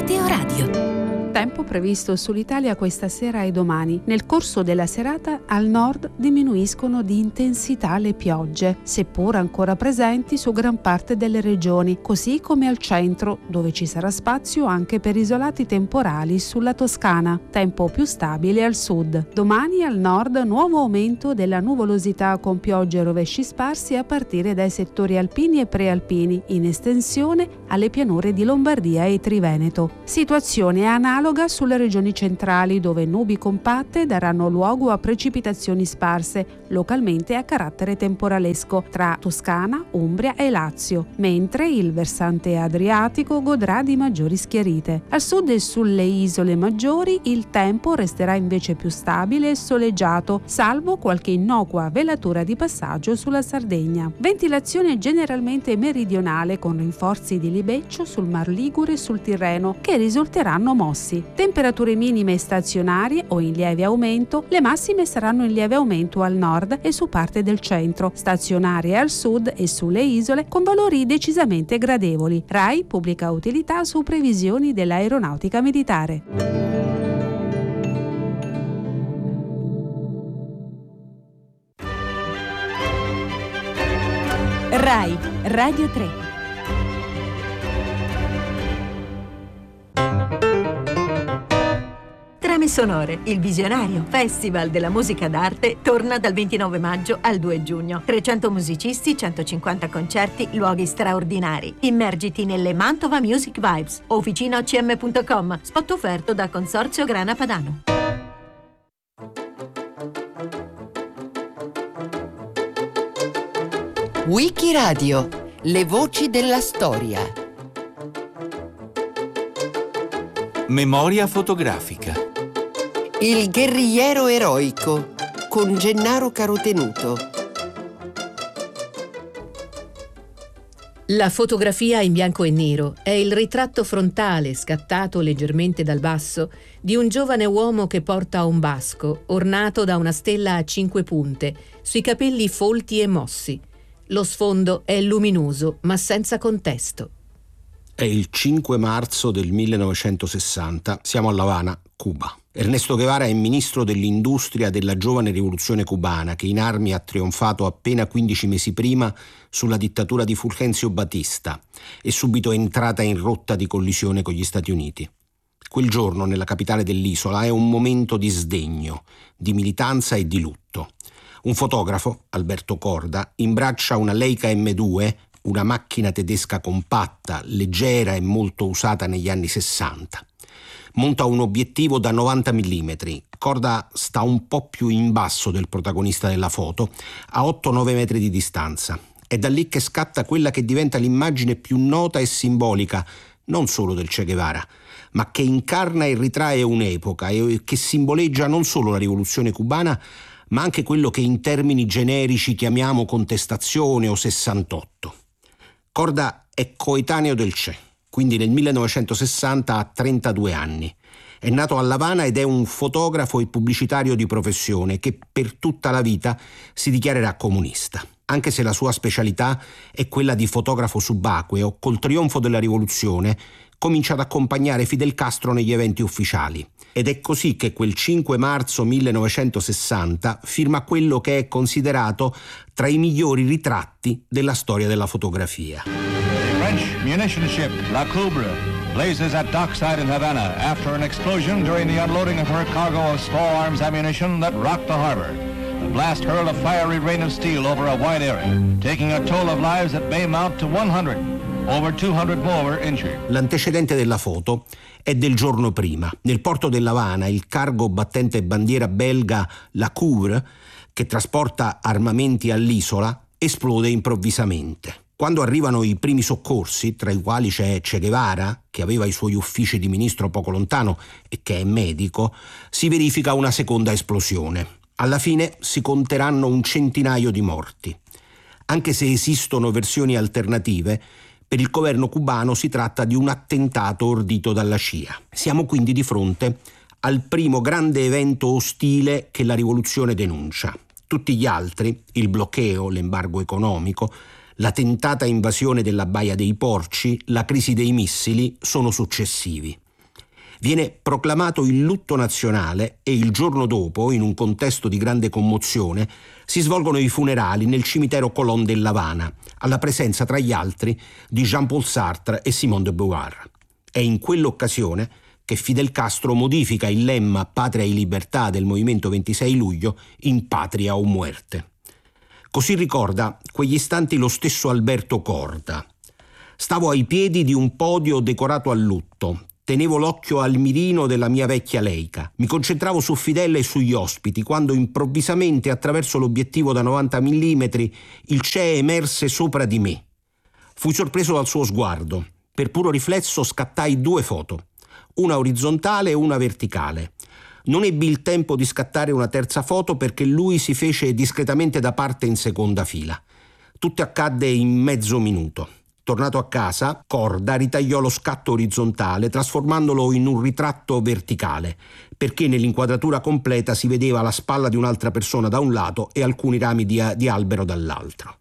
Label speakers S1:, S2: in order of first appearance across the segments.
S1: Meteo Radio.
S2: Tempo previsto sull'Italia questa sera e domani. Nel corso della serata al nord diminuiscono di intensità le piogge, seppur ancora presenti su gran parte delle regioni, così come al centro, dove ci sarà spazio anche per isolati temporali sulla Toscana. Tempo più stabile al sud. Domani al nord nuovo aumento della nuvolosità con piogge e rovesci sparsi a partire dai settori alpini e prealpini, in estensione alle pianure di Lombardia e Triveneto. Situazione analoga sulle regioni centrali, dove nubi compatte daranno luogo a precipitazioni sparse, localmente a carattere temporalesco, tra Toscana, Umbria e Lazio, mentre il versante adriatico godrà di maggiori schiarite. Al sud e sulle isole maggiori il tempo resterà invece più stabile e soleggiato, salvo qualche innocua velatura di passaggio sulla Sardegna. Ventilazione generalmente meridionale con rinforzi di libeccio sul Mar Ligure e sul Tirreno, che risulteranno mossi. Temperature minime stazionarie o in lieve aumento, le massime saranno in lieve aumento al nord e su parte del centro, stazionarie al sud e sulle isole con valori decisamente gradevoli. RAI pubblica utilità su previsioni dell'aeronautica militare.
S1: RAI Radio 3. Trame sonore, il Visionario, Festival della musica d'arte, torna dal 29 maggio al 2 giugno. 300 musicisti, 150 concerti, luoghi straordinari. Immergiti nelle Mantova Music Vibes. Officinaocm.com. Spot offerto da Consorzio Grana Padano.
S3: Wikiradio, le voci della storia.
S4: Memoria fotografica.
S3: Il guerrigliero eroico con Gennaro Carotenuto.
S5: La fotografia in bianco e nero è il ritratto frontale, scattato leggermente dal basso, di un giovane uomo che porta un basco ornato da una stella a 5 punte, sui capelli folti e mossi. Lo sfondo è luminoso, ma senza contesto.
S6: È il 5 marzo del 1960, siamo a La Habana, Cuba. Ernesto Guevara è ministro dell'industria della giovane rivoluzione cubana, che in armi ha trionfato appena 15 mesi prima sulla dittatura di Fulgencio Batista e subito è entrata in rotta di collisione con gli Stati Uniti. Quel giorno, nella capitale dell'isola, è un momento di sdegno, di militanza e di lutto. Un fotografo, Alberto Corda, imbraccia una Leica M2, una macchina tedesca compatta, leggera e molto usata negli anni 60. Monta un obiettivo da 90 mm. Corda sta un po' più in basso del protagonista della foto, a 8-9 metri di distanza. È da lì che scatta quella che diventa l'immagine più nota e simbolica, non solo del Che Guevara, ma che incarna e ritrae un'epoca e che simboleggia non solo la rivoluzione cubana, ma anche quello che in termini generici chiamiamo contestazione o 68. Corda è coetaneo del Che, quindi nel 1960 ha 32 anni. È nato a La Habana ed è un fotografo e pubblicitario di professione che per tutta la vita si dichiarerà comunista, anche se la sua specialità è quella di fotografo subacqueo. Col trionfo della rivoluzione comincia ad accompagnare Fidel Castro negli eventi ufficiali. Ed è così che quel 5 marzo 1960 firma quello che è considerato tra i migliori ritratti della storia della fotografia.
S7: French munition ship La Coubre blazes at dockside in Havana after an explosion during the unloading of her cargo of small arms ammunition that rocked the harbor. The blast hurled a fiery rain of steel over a wide area, taking a toll of lives that may mount to 100. Over 200 more were injured.
S6: L'antecedente della foto è del giorno prima. Nel porto della Habana il cargo battente bandiera belga La Coubre, che trasporta armamenti all'isola, esplode improvvisamente. Quando arrivano i primi soccorsi, tra i quali c'è Che Guevara, che aveva i suoi uffici di ministro poco lontano e che è medico, si verifica una seconda esplosione. Alla fine si conteranno un centinaio di morti. Anche se esistono versioni alternative, per il governo cubano si tratta di un attentato ordito dalla CIA. Siamo quindi di fronte al primo grande evento ostile che la rivoluzione denuncia. Tutti gli altri, il bloccheo, l'embargo economico, la tentata invasione della Baia dei Porci, la crisi dei missili, sono successivi. Viene proclamato il lutto nazionale e il giorno dopo, in un contesto di grande commozione, si svolgono i funerali nel cimitero Colón dell'Havana, alla presenza tra gli altri di Jean-Paul Sartre e Simone de Beauvoir. È in quell'occasione che Fidel Castro modifica il lemma Patria y Libertà del movimento 26 luglio in Patria o Muerte. Così ricorda quegli istanti lo stesso Alberto Korda. Stavo ai piedi di un podio decorato a lutto. Tenevo l'occhio al mirino della mia vecchia Leica. Mi concentravo su Fidel e sugli ospiti quando improvvisamente, attraverso l'obiettivo da 90 mm, il Che emerse sopra di me. Fui sorpreso dal suo sguardo. Per puro riflesso scattai 2 foto, una orizzontale e una verticale. Non ebbi il tempo di scattare una terza foto perché lui si fece discretamente da parte in seconda fila. Tutto accadde in mezzo minuto. Tornato a casa, Korda ritagliò lo scatto orizzontale trasformandolo in un ritratto verticale, perché nell'inquadratura completa si vedeva la spalla di un'altra persona da un lato e alcuni rami di albero dall'altro.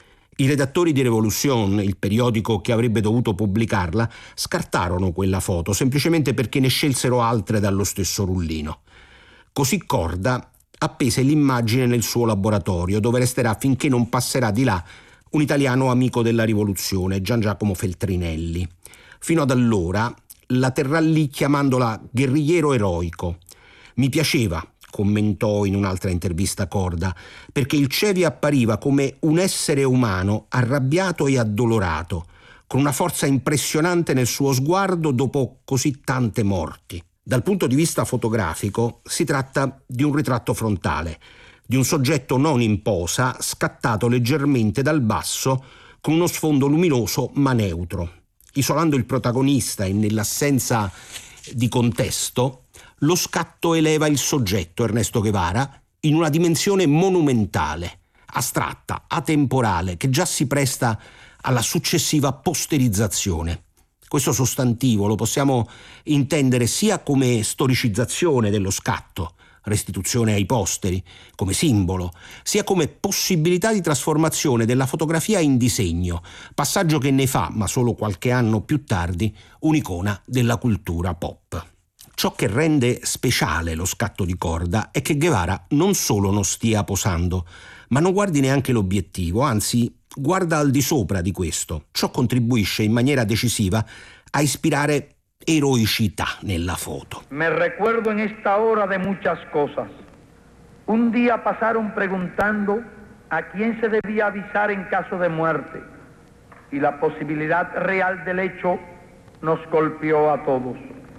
S6: I redattori di Révolution, il periodico che avrebbe dovuto pubblicarla, scartarono quella foto semplicemente perché ne scelsero altre dallo stesso rullino. Così Korda appese l'immagine nel suo laboratorio, dove resterà finché non passerà di là un italiano amico della rivoluzione, Gian Giacomo Feltrinelli. Fino ad allora la terrà lì chiamandola guerrigliero eroico. Mi piaceva, commentò in un'altra intervista Korda, perché il Che vi appariva come un essere umano arrabbiato e addolorato, con una forza impressionante nel suo sguardo dopo così tante morti. Dal punto di vista fotografico si tratta di un ritratto frontale, di un soggetto non in posa, scattato leggermente dal basso con uno sfondo luminoso ma neutro. Isolando il protagonista e nell'assenza di contesto, lo scatto eleva il soggetto, Ernesto Guevara, in una dimensione monumentale, astratta, atemporale, che già si presta alla successiva posterizzazione. Questo sostantivo lo possiamo intendere sia come storicizzazione dello scatto, restituzione ai posteri, come simbolo, sia come possibilità di trasformazione della fotografia in disegno, passaggio che ne fa, ma solo qualche anno più tardi, un'icona della cultura pop. Ciò che rende speciale lo scatto di Korda è che Guevara non solo non stia posando, ma non guardi neanche l'obiettivo, anzi guarda al di sopra di questo. Ciò contribuisce in maniera decisiva a ispirare heroicità nella foto.
S8: Me recuerdo en esta hora de muchas cosas. Un día pasaron preguntando a quién se debía avisar en caso de muerte y la posibilidad real del hecho nos golpeó a todos.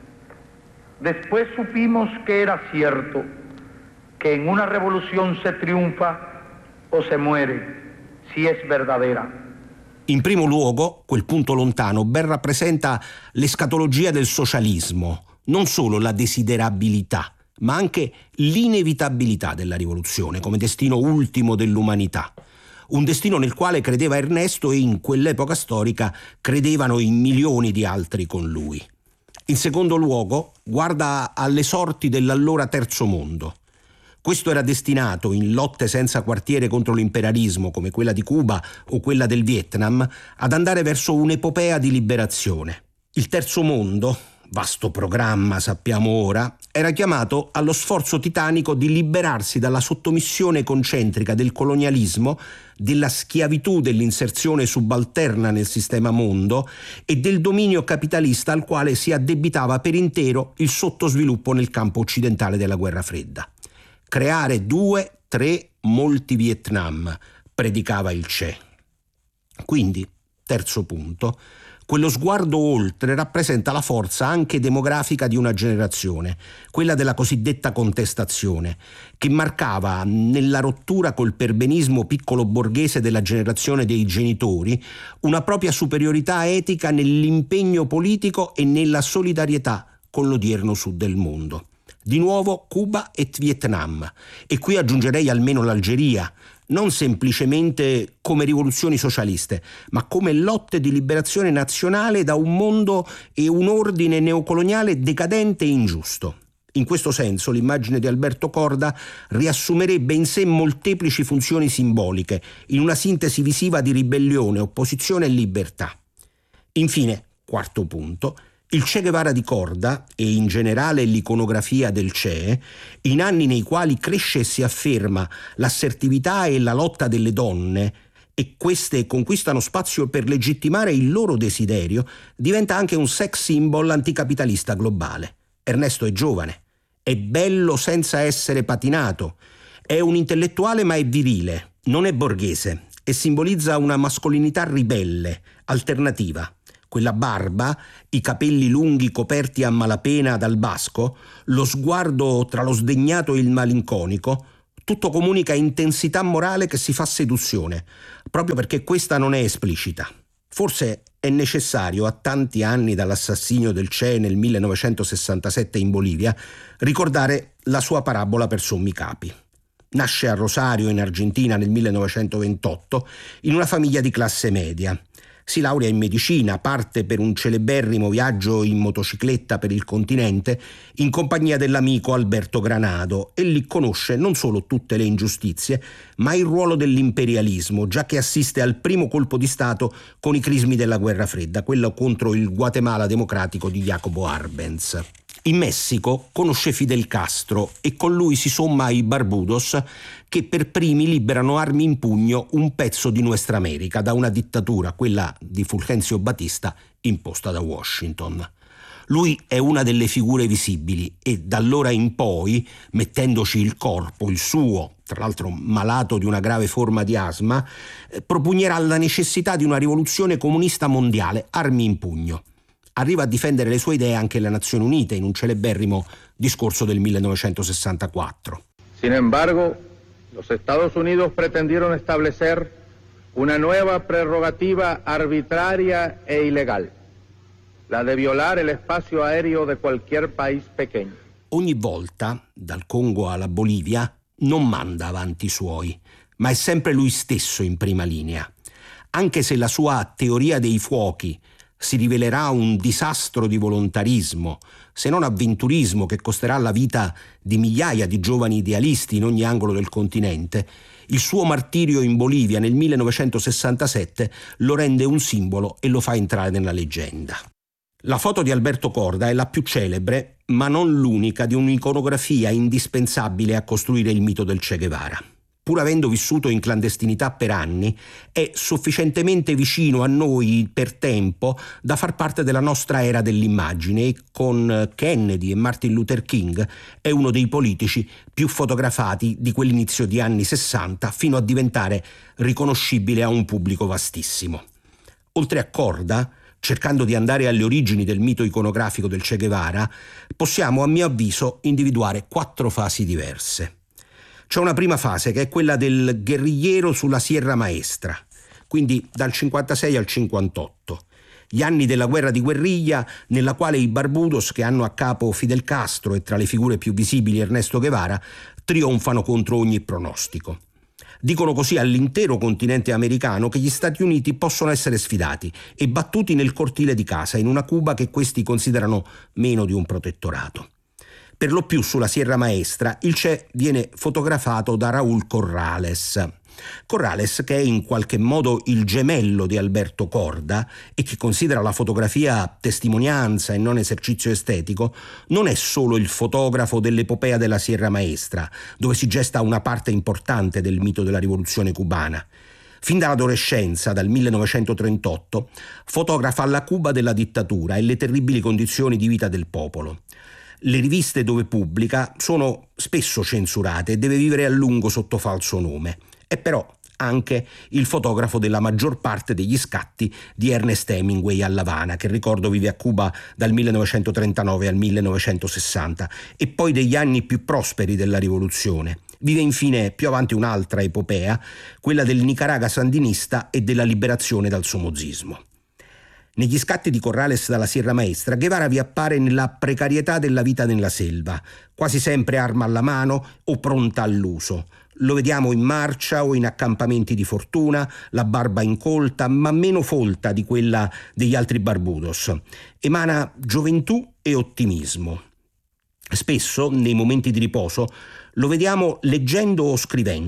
S8: Después supimos que era cierto, que en una revolución se triunfa o se muere, si es verdadera.
S6: In primo luogo, quel punto lontano ben rappresenta l'escatologia del socialismo, non solo la desiderabilità, ma anche l'inevitabilità della rivoluzione come destino ultimo dell'umanità. Un destino nel quale credeva Ernesto e in quell'epoca storica credevano in milioni di altri con lui. In secondo luogo, guarda alle sorti dell'allora terzo mondo. Questo era destinato, in lotte senza quartiere contro l'imperialismo come quella di Cuba o quella del Vietnam, ad andare verso un'epopea di liberazione. Il terzo mondo, vasto programma sappiamo ora, era chiamato allo sforzo titanico di liberarsi dalla sottomissione concentrica del colonialismo, della schiavitù dell'inserzione subalterna nel sistema mondo e del dominio capitalista al quale si addebitava per intero il sottosviluppo nel campo occidentale della guerra fredda. Creare 2, 3, molti Vietnam, predicava il Che. Quindi, terzo punto, quello sguardo oltre rappresenta la forza anche demografica di una generazione, quella della cosiddetta contestazione, che marcava nella rottura col perbenismo piccolo borghese della generazione dei genitori una propria superiorità etica nell'impegno politico e nella solidarietà con l'odierno sud del mondo. Di nuovo Cuba e Vietnam, e qui aggiungerei almeno l'Algeria, non semplicemente come rivoluzioni socialiste, ma come lotte di liberazione nazionale da un mondo e un ordine neocoloniale decadente e ingiusto. In questo senso l'immagine di Alberto Korda riassumerebbe in sé molteplici funzioni simboliche, in una sintesi visiva di ribellione, opposizione e libertà. Infine, quarto punto, Il Che Guevara di Korda e in generale l'iconografia del Che, in anni nei quali cresce e si afferma l'assertività e la lotta delle donne e queste conquistano spazio per legittimare il loro desiderio, diventa anche un sex symbol anticapitalista globale. Ernesto è giovane, è bello senza essere patinato, è un intellettuale ma è virile, non è borghese e simbolizza una mascolinità ribelle, alternativa. Quella barba, i capelli lunghi coperti a malapena dal basco, lo sguardo tra lo sdegnato e il malinconico, tutto comunica intensità morale che si fa seduzione, proprio perché questa non è esplicita. Forse è necessario, a tanti anni dall'assassinio del Che nel 1967 in Bolivia, ricordare la sua parabola per sommi capi. Nasce a Rosario, in Argentina, nel 1928, in una famiglia di classe media. Si laurea in medicina, parte per un celeberrimo viaggio in motocicletta per il continente in compagnia dell'amico Alberto Granado e lì conosce non solo tutte le ingiustizie, ma il ruolo dell'imperialismo, già che assiste al primo colpo di Stato con i crismi della guerra fredda, quello contro il Guatemala democratico di Jacobo Arbenz. In Messico conosce Fidel Castro e con lui si somma ai Barbudos che per primi liberano armi in pugno un pezzo di Nuestra America da una dittatura, quella di Fulgencio Batista, imposta da Washington. Lui è una delle figure visibili e da allora in poi, mettendoci il corpo, il suo, tra l'altro malato di una grave forma di asma, propugnerà la necessità di una rivoluzione comunista mondiale, armi in pugno. Arriva a difendere le sue idee anche le Nazioni Unite in un celeberrimo discorso del 1964.
S8: Sin embargo, los Estados Unidos pretendieron establecer una nueva prerrogativa arbitraria e ilegal, la de violar el espacio aéreo de cualquier país pequeño.
S6: Ogni volta, dal Congo alla Bolivia, non manda avanti i suoi, ma è sempre lui stesso in prima linea. Anche se la sua teoria dei fuochi si rivelerà un disastro di volontarismo, se non avventurismo che costerà la vita di migliaia di giovani idealisti in ogni angolo del continente, il suo martirio in Bolivia nel 1967 lo rende un simbolo e lo fa entrare nella leggenda. La foto di Alberto Korda è la più celebre, ma non l'unica, di un'iconografia indispensabile a costruire il mito del Che Guevara. Pur avendo vissuto in clandestinità per anni, è sufficientemente vicino a noi per tempo da far parte della nostra era dell'immagine e con Kennedy e Martin Luther King è uno dei politici più fotografati di quell'inizio di anni 60 fino a diventare riconoscibile a un pubblico vastissimo. Oltre a Korda, cercando di andare alle origini del mito iconografico del Che Guevara, possiamo a mio avviso individuare 4 fasi diverse. C'è una prima fase che è quella del guerrigliero sulla Sierra Maestra, quindi dal 56 al 58, gli anni della guerra di guerriglia nella quale i Barbudos, che hanno a capo Fidel Castro e tra le figure più visibili Ernesto Guevara, trionfano contro ogni pronostico. Dicono così all'intero continente americano che gli Stati Uniti possono essere sfidati e battuti nel cortile di casa in una Cuba che questi considerano meno di un protettorato. Per lo più sulla Sierra Maestra il Che viene fotografato da Raúl Corrales. Corrales, che è in qualche modo il gemello di Alberto Korda e che considera la fotografia testimonianza e non esercizio estetico, non è solo il fotografo dell'epopea della Sierra Maestra, dove si gesta una parte importante del mito della rivoluzione cubana. Fin dall'adolescenza, dal 1938, fotografa la Cuba della dittatura e le terribili condizioni di vita del popolo. Le riviste dove pubblica sono spesso censurate e deve vivere a lungo sotto falso nome. È però anche il fotografo della maggior parte degli scatti di Ernest Hemingway a L'Avana, che ricordo vive a Cuba dal 1939 al 1960, e poi degli anni più prosperi della rivoluzione. Vive infine più avanti un'altra epopea, quella del Nicaragua sandinista e della liberazione dal somozismo. Negli scatti di Corrales dalla Sierra Maestra, Guevara vi appare nella precarietà della vita nella selva, quasi sempre arma alla mano o pronta all'uso. Lo vediamo in marcia o in accampamenti di fortuna, la barba incolta, ma meno folta di quella degli altri Barbudos. Emana gioventù e ottimismo. Spesso, nei momenti di riposo, lo vediamo leggendo o scrivendo.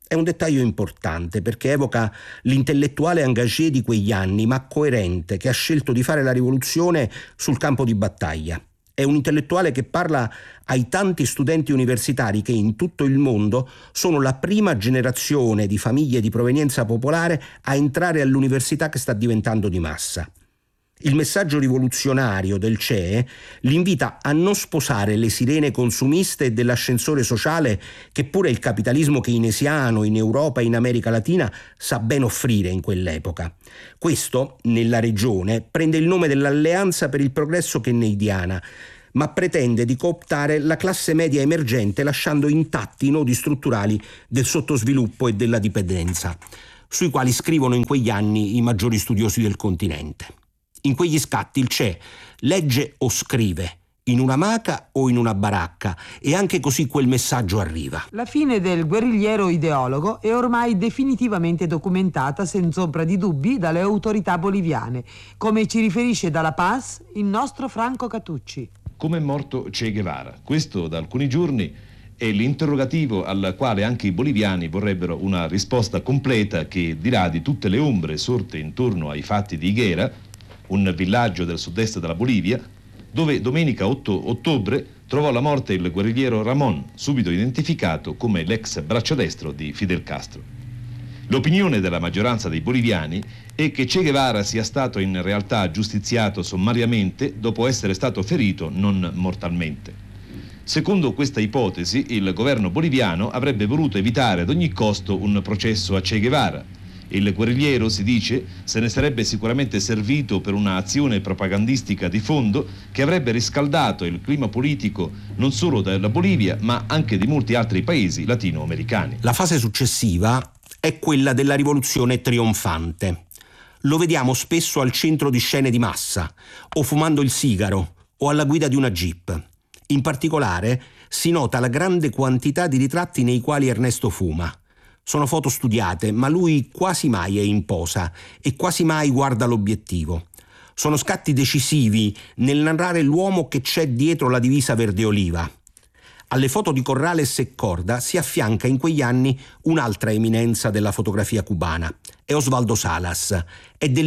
S6: È un dettaglio importante perché evoca l'intellettuale engagé di quegli anni, ma coerente, che ha scelto di fare la rivoluzione sul campo di battaglia. È un intellettuale che parla ai tanti studenti universitari che in tutto il mondo sono la prima generazione di famiglie di provenienza popolare a entrare all'università che sta diventando di massa. Il messaggio rivoluzionario del CE li invita a non sposare le sirene consumiste dell'ascensore sociale che pure il capitalismo keynesiano in Europa e in America Latina sa ben offrire in quell'epoca. Questo, nella regione, prende il nome dell'Alleanza per il Progresso kennediana, ma pretende di cooptare la classe media emergente lasciando intatti i nodi strutturali del sottosviluppo e della dipendenza, sui quali scrivono in quegli anni i maggiori studiosi del continente. In quegli scatti il CE legge o scrive, in un'amaca o in una baracca, e anche così quel messaggio arriva.
S9: La fine del guerrigliero ideologo è ormai definitivamente documentata senza ombra di dubbi dalle autorità boliviane, come ci riferisce dalla Paz il nostro Franco Catucci.
S10: Come è morto Che Guevara? Questo da alcuni giorni è l'interrogativo al quale anche i boliviani vorrebbero una risposta completa che dirà di tutte le ombre sorte intorno ai fatti di Higuera, un villaggio del sud-est della Bolivia, dove domenica 8 ottobre trovò la morte il guerrigliero Ramon, subito identificato come l'ex braccio destro di Fidel Castro. L'opinione della maggioranza dei boliviani è che Che Guevara sia stato in realtà giustiziato sommariamente dopo essere stato ferito non mortalmente. Secondo questa ipotesi, il governo boliviano avrebbe voluto evitare ad ogni costo un processo a Che Guevara. Il guerrigliero, si dice, se ne sarebbe sicuramente servito per un'azione propagandistica di fondo che avrebbe riscaldato il clima politico non solo della Bolivia ma anche di molti altri paesi latinoamericani.
S6: La fase successiva è quella della rivoluzione trionfante. Lo vediamo spesso al centro di scene di massa, o fumando il sigaro, o alla guida di una jeep. In particolare si nota la grande quantità di ritratti nei quali Ernesto fuma. Sono foto studiate, ma lui quasi mai è in posa e quasi mai guarda l'obiettivo. Sono scatti decisivi nel narrare l'uomo che c'è dietro la divisa verde oliva. Alle foto di Corrales e Corda si affianca in quegli anni un'altra eminenza della fotografia cubana. È Osvaldo Salas. È del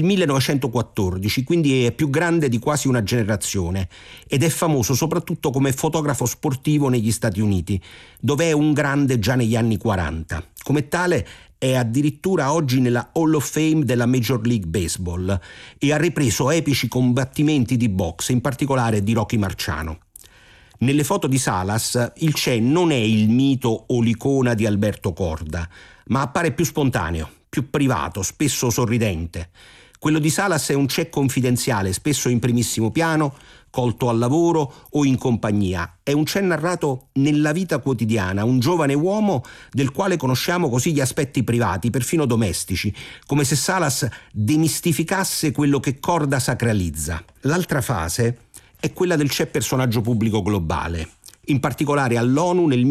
S6: 1914, quindi è più grande di quasi una generazione ed è famoso soprattutto come fotografo sportivo negli Stati Uniti, dove è un grande già negli anni 40. Come tale è addirittura oggi nella Hall of Fame della Major League Baseball e ha ripreso epici combattimenti di boxe, in particolare di Rocky Marciano. Nelle foto di Salas il Che non è il mito o l'icona di Alberto Corda, ma appare più spontaneo, più privato, spesso sorridente. Quello di Salas è un Che confidenziale, spesso in primissimo piano, colto al lavoro o in compagnia. È un Che narrato nella vita quotidiana, un giovane uomo del quale conosciamo così gli aspetti privati, perfino domestici, come se Salas demistificasse quello che Corda sacralizza. L'altra fase è quella del Che personaggio pubblico globale, in particolare all'ONU nel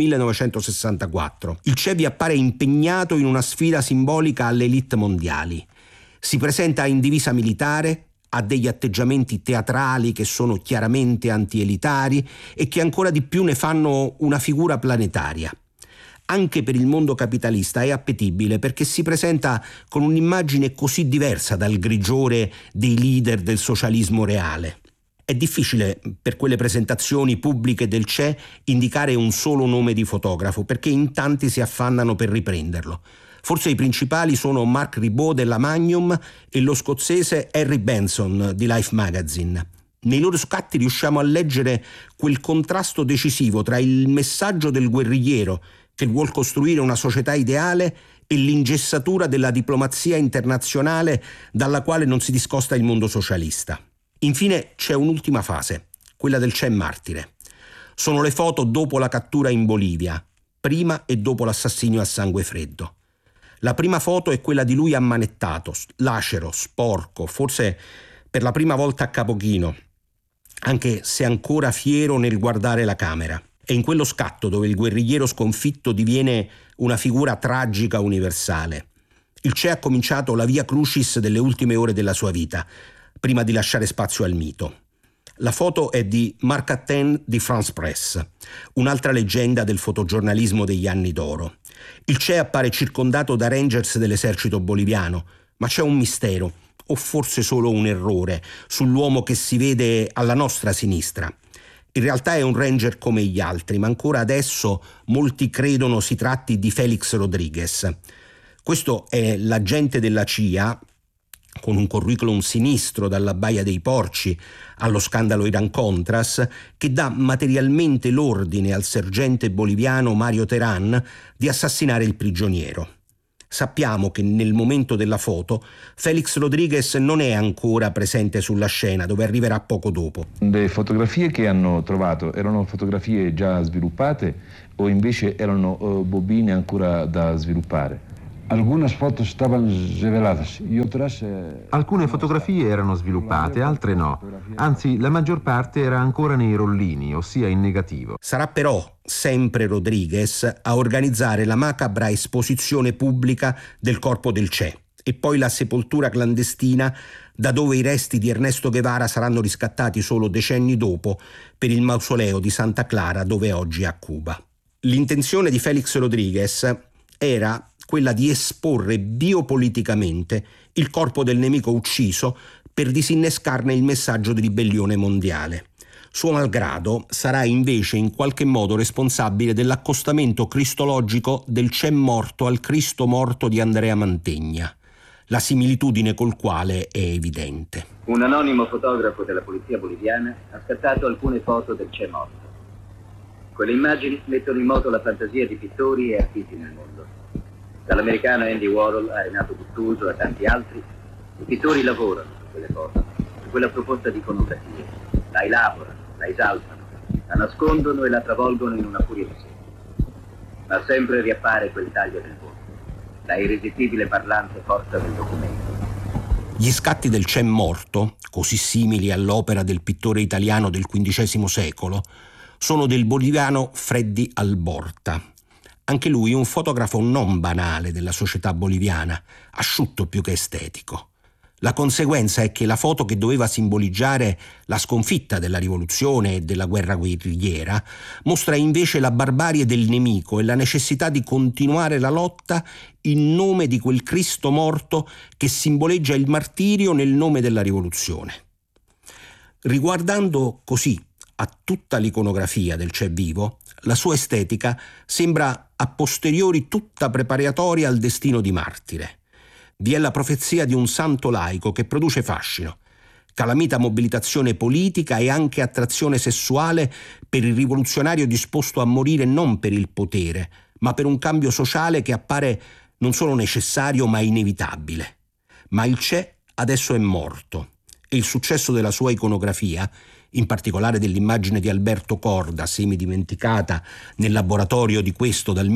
S6: 1964. Il Che vi appare impegnato in una sfida simbolica alle elite mondiali. Si presenta in divisa militare, ha degli atteggiamenti teatrali che sono chiaramente antielitari e che ancora di più ne fanno una figura planetaria. Anche per il mondo capitalista è appetibile perché si presenta con un'immagine così diversa dal grigiore dei leader del socialismo reale. È difficile per quelle presentazioni pubbliche del Che indicare un solo nome di fotografo perché in tanti si affannano per riprenderlo. Forse i principali sono Mark Ribot della Magnum e lo scozzese Harry Benson di Life Magazine. Nei loro scatti riusciamo a leggere quel contrasto decisivo tra il messaggio del guerrigliero che vuol costruire una società ideale e l'ingessatura della diplomazia internazionale dalla quale non si discosta il mondo socialista. Infine c'è un'ultima fase, quella del Che martire. Sono le foto dopo la cattura in Bolivia, prima e dopo l'assassinio a sangue freddo. La prima foto è quella di lui ammanettato, lacero, sporco, forse per la prima volta a capo chino, anche se ancora fiero nel guardare la camera. È in quello scatto dove il guerrigliero sconfitto diviene una figura tragica universale. Il Che ha cominciato la via crucis delle ultime ore della sua vita, prima di lasciare spazio al mito. La foto è di Marc Hatten di France Presse, un'altra leggenda del fotogiornalismo degli anni d'oro. Il Che appare circondato da rangers dell'esercito boliviano, ma c'è un mistero, o forse solo un errore, sull'uomo che si vede alla nostra sinistra. In realtà è un ranger come gli altri, ma ancora adesso molti credono si tratti di Félix Rodríguez. Questo è l'agente della CIA, con un curriculum sinistro dalla Baia dei Porci allo scandalo Iran-Contras, che dà materialmente l'ordine al sergente boliviano Mario Terán di assassinare il prigioniero. Sappiamo che nel momento della foto Félix Rodríguez non è ancora presente sulla scena, dove arriverà poco dopo.
S10: Le fotografie che hanno trovato erano fotografie già sviluppate o invece erano bobine ancora da sviluppare?
S11: Alcune fotografie erano sviluppate, altre no. Anzi, la maggior parte era ancora nei rollini, ossia in negativo.
S6: Sarà però sempre Rodríguez a organizzare la macabra esposizione pubblica del corpo del Che e poi la sepoltura clandestina da dove i resti di Ernesto Guevara saranno riscattati solo decenni dopo per il mausoleo di Santa Clara, dove oggi è a Cuba. L'intenzione di Félix Rodríguez era quella di esporre biopoliticamente il corpo del nemico ucciso per disinnescarne il messaggio di ribellione mondiale. Suo malgrado sarà invece in qualche modo responsabile dell'accostamento cristologico del Che morto al Cristo morto di Andrea Mantegna, la similitudine col quale è evidente.
S12: Un anonimo fotografo della polizia boliviana ha scattato alcune foto del Che morto. Quelle immagini mettono in moto la fantasia di pittori e artisti nel mondo. Dall'americano Andy Warhol a Renato Guttuso a tanti altri, i pittori lavorano su quelle foto, su quella proposta di iconografia. La elaborano, la esaltano, la nascondono e la travolgono in una furia di sé. Ma sempre riappare quel taglio del volto, la irresistibile parlante forza del documento.
S6: Gli scatti del Che morto, così simili all'opera del pittore italiano del XV secolo, sono del boliviano Freddy Alborta. Anche lui un fotografo non banale della società boliviana, asciutto più che estetico. La conseguenza è che la foto che doveva simboleggiare la sconfitta della rivoluzione e della guerra guerrigliera mostra invece la barbarie del nemico e la necessità di continuare la lotta in nome di quel Cristo morto che simboleggia il martirio nel nome della rivoluzione. Riguardando così a tutta l'iconografia del Che vivo, la sua estetica sembra a posteriori tutta preparatoria al destino di martire. Vi è la profezia di un santo laico che produce fascino, calamita mobilitazione politica e anche attrazione sessuale per il rivoluzionario disposto a morire non per il potere, ma per un cambio sociale che appare non solo necessario ma inevitabile. Ma il Che adesso è morto e il successo della sua iconografia, in particolare dell'immagine di Alberto Korda, semidimenticata nel laboratorio di questo dal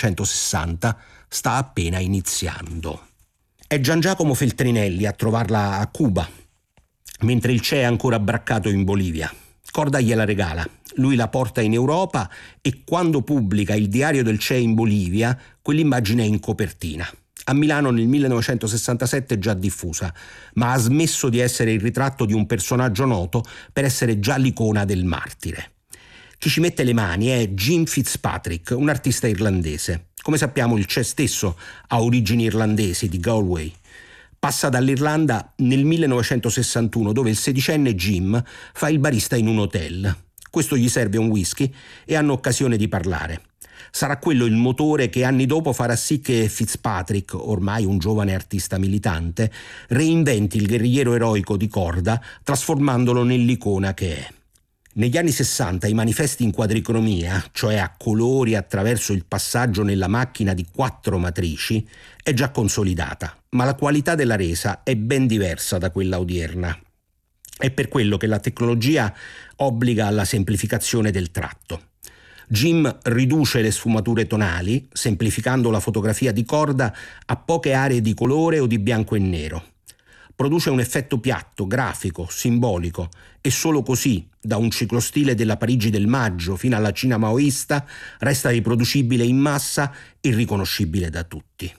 S6: 1960, sta appena iniziando. È Gian Giacomo Feltrinelli a trovarla a Cuba, mentre il Che è ancora braccato in Bolivia. Korda gliela regala, lui la porta in Europa e quando pubblica il diario del Che in Bolivia, quell'immagine è in copertina. A Milano nel 1967 è già diffusa, ma ha smesso di essere il ritratto di un personaggio noto per essere già l'icona del martire. Chi ci mette le mani è Jim Fitzpatrick, un artista irlandese. Come sappiamo il Che stesso ha origini irlandesi, di Galway. Passa dall'Irlanda nel 1961, dove il sedicenne Jim fa il barista in un hotel. Questo gli serve un whisky e hanno occasione di parlare. Sarà quello il motore che anni dopo farà sì che Fitzpatrick, ormai un giovane artista militante, reinventi il guerrigliero eroico di Korda, trasformandolo nell'icona che è. Negli anni 60 i manifesti in quadricromia, cioè a colori attraverso il passaggio nella macchina di 4 matrici, è già consolidata, ma la qualità della resa è ben diversa da quella odierna. È per quello che la tecnologia obbliga alla semplificazione del tratto. Jim riduce le sfumature tonali, semplificando la fotografia di Korda a poche aree di colore o di bianco e nero. Produce un effetto piatto, grafico, simbolico e solo così, da un ciclostile della Parigi del maggio fino alla Cina maoista, resta riproducibile in massa e riconoscibile da tutti.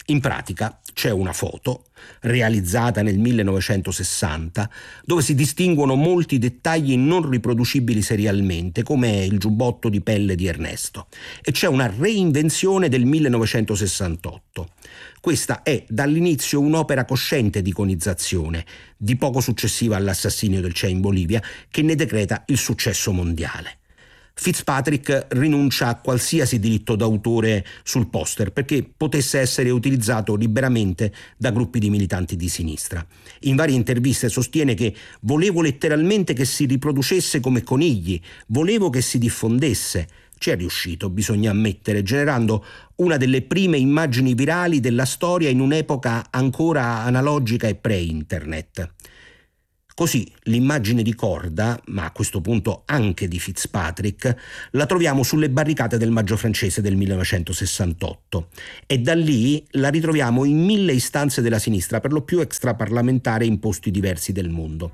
S6: In pratica c'è una foto, realizzata nel 1960, dove si distinguono molti dettagli non riproducibili serialmente, come il giubbotto di pelle di Ernesto, e c'è una reinvenzione del 1968. Questa è dall'inizio un'opera cosciente di iconizzazione, di poco successiva all'assassinio del Che in Bolivia, che ne decreta il successo mondiale. Fitzpatrick rinuncia a qualsiasi diritto d'autore sul poster perché potesse essere utilizzato liberamente da gruppi di militanti di sinistra. In varie interviste sostiene che volevo letteralmente che si riproducesse come conigli, volevo che si diffondesse. Ci è riuscito, bisogna ammettere, generando una delle prime immagini virali della storia in un'epoca ancora analogica e pre-internet. Così l'immagine di Korda, ma a questo punto anche di Fitzpatrick, la troviamo sulle barricate del Maggio francese del 1968 e da lì la ritroviamo in 1000 istanze della sinistra, per lo più extraparlamentare in posti diversi del mondo.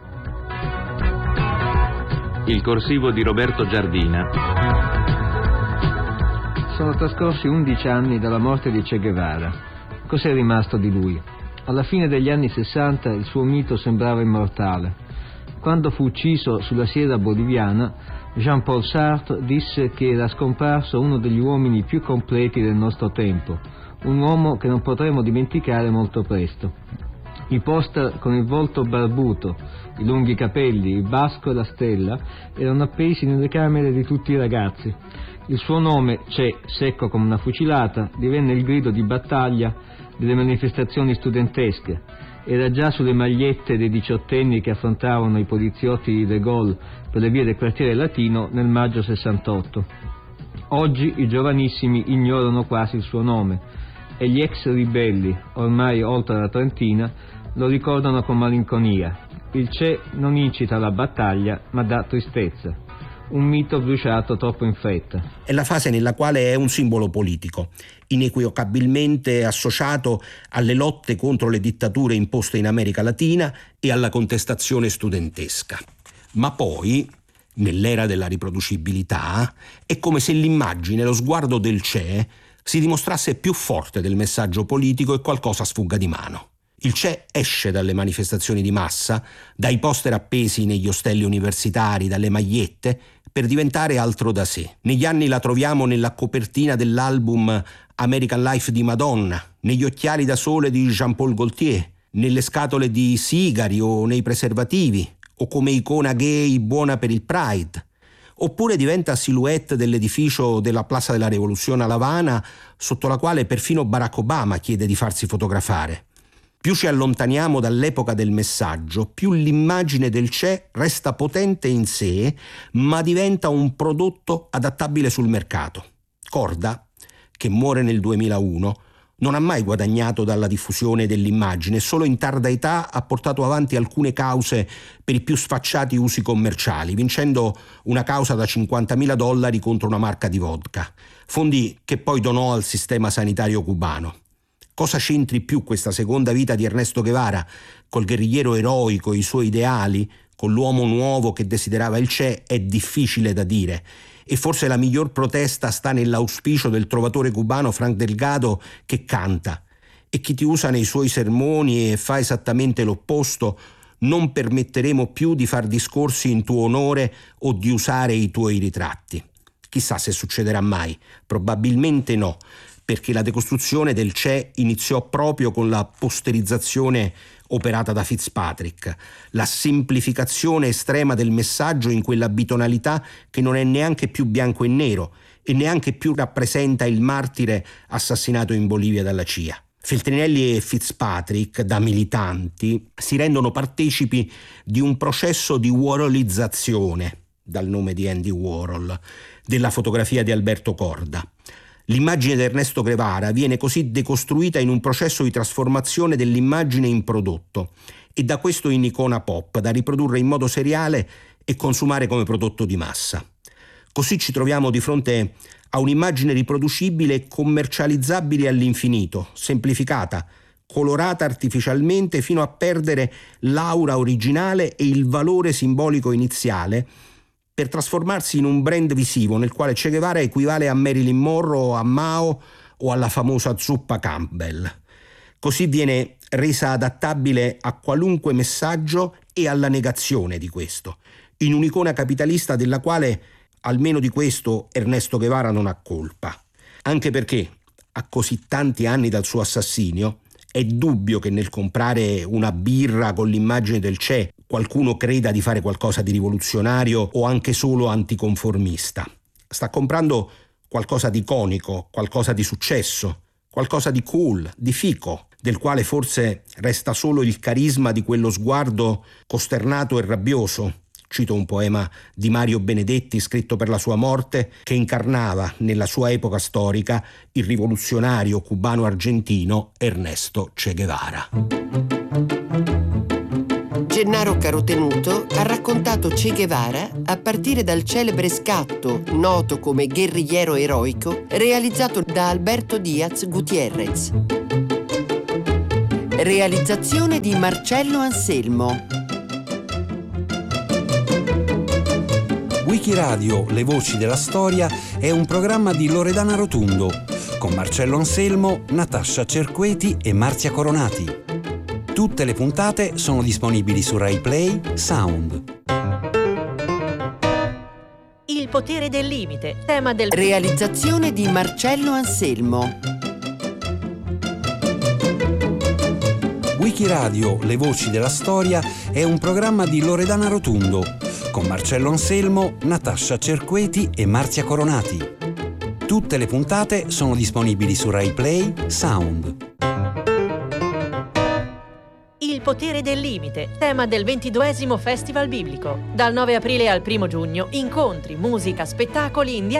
S13: Il corsivo di Roberto Giardina.
S14: Sono trascorsi 11 anni dalla morte di Che Guevara. Cos'è rimasto di lui? Alla fine degli anni 60 il suo mito sembrava immortale. Quando fu ucciso sulla Sierra boliviana, Jean-Paul Sartre disse che era scomparso uno degli uomini più completi del nostro tempo, un uomo che non potremo dimenticare molto presto. I poster con il volto barbuto, i lunghi capelli, il basco e la stella erano appesi nelle camere di tutti i ragazzi. Il suo nome, Che, secco come una fucilata, divenne il grido di battaglia delle manifestazioni studentesche. Era già sulle magliette dei diciottenni che affrontavano i poliziotti di De Gaulle per le vie del quartiere latino nel maggio 68. Oggi i giovanissimi ignorano quasi il suo nome e gli ex ribelli, ormai oltre la trentina, lo ricordano con malinconia. Il Che non incita alla battaglia, ma dà tristezza. Un mito bruciato troppo in fretta.
S6: È la fase nella quale è un simbolo politico, inequivocabilmente associato alle lotte contro le dittature imposte in America Latina e alla contestazione studentesca. Ma poi, nell'era della riproducibilità, è come se l'immagine, lo sguardo del Che si dimostrasse più forte del messaggio politico e qualcosa sfugga di mano. Il Che esce dalle manifestazioni di massa, dai poster appesi negli ostelli universitari, dalle magliette, per diventare altro da sé. Negli anni la troviamo nella copertina dell'album American Life di Madonna, negli occhiali da sole di Jean-Paul Gaultier, nelle scatole di sigari o nei preservativi, o come icona gay buona per il Pride. Oppure diventa silhouette dell'edificio della Plaza della Rivoluzione a La Habana, sotto la quale perfino Barack Obama chiede di farsi fotografare. Più ci allontaniamo dall'epoca del messaggio, più l'immagine del Che resta potente in sé, ma diventa un prodotto adattabile sul mercato. Korda, che muore nel 2001, non ha mai guadagnato dalla diffusione dell'immagine, solo in tarda età ha portato avanti alcune cause per i più sfacciati usi commerciali, vincendo una causa da $50.000 contro una marca di vodka, fondi che poi donò al sistema sanitario cubano. Cosa c'entri più questa seconda vita di Ernesto Guevara col guerrigliero eroico, i suoi ideali, con l'uomo nuovo che desiderava il Che, è difficile da dire. E forse la miglior protesta sta nell'auspicio del trovatore cubano Frank Delgado, che canta: e chi ti usa nei suoi sermoni e fa esattamente l'opposto, non permetteremo più di far discorsi in tuo onore o di usare i tuoi ritratti. Chissà se succederà mai, probabilmente no, perché la decostruzione del Che iniziò proprio con la posterizzazione operata da Fitzpatrick, la semplificazione estrema del messaggio in quella bitonalità che non è neanche più bianco e nero e neanche più rappresenta il martire assassinato in Bolivia dalla CIA. Feltrinelli e Fitzpatrick, da militanti, si rendono partecipi di un processo di warholizzazione, dal nome di Andy Warhol, della fotografia di Alberto Korda. L'immagine di Ernesto Guevara viene così decostruita in un processo di trasformazione dell'immagine in prodotto e da questo in icona pop, da riprodurre in modo seriale e consumare come prodotto di massa. Così ci troviamo di fronte a un'immagine riproducibile e commercializzabile all'infinito, semplificata, colorata artificialmente fino a perdere l'aura originale e il valore simbolico iniziale, per trasformarsi in un brand visivo nel quale Che Guevara equivale a Marilyn Monroe, a Mao o alla famosa zuppa Campbell. Così viene resa adattabile a qualunque messaggio e alla negazione di questo, in un'icona capitalista della quale, almeno di questo, Ernesto Guevara non ha colpa. Anche perché, a così tanti anni dal suo assassinio, è dubbio che nel comprare una birra con l'immagine del Che qualcuno creda di fare qualcosa di rivoluzionario o anche solo anticonformista. Sta comprando qualcosa di iconico, qualcosa di successo, qualcosa di cool, di fico, del quale forse resta solo il carisma di quello sguardo costernato e rabbioso. Cito un poema di Mario Benedetti scritto per la sua morte, che incarnava nella sua epoca storica il rivoluzionario cubano-argentino Ernesto Che Guevara.
S3: Gennaro Carotenuto ha raccontato Che Guevara a partire dal celebre scatto noto come Guerrigliero eroico realizzato da Alberto Diaz Gutiérrez. Realizzazione di Marcello Anselmo.
S15: Wikiradio Le Voci della Storia è un programma di Loredana Rotundo con Marcello Anselmo, Natascia Cerqueti e Marzia Coronati. Tutte le puntate sono disponibili su Rai Play Sound.
S1: Il potere del limite, tema del...
S3: Realizzazione di Marcello Anselmo.
S15: Wikiradio Le Voci della Storia è un programma di Loredana Rotundo con Marcello Anselmo, Natascia Cerqueti e Marzia Coronati. Tutte le puntate sono disponibili su Rai Play Sound.
S1: Il potere del limite, tema del 22esimo Festival Biblico. Dal 9 aprile al 1 giugno, incontri, musica, spettacoli in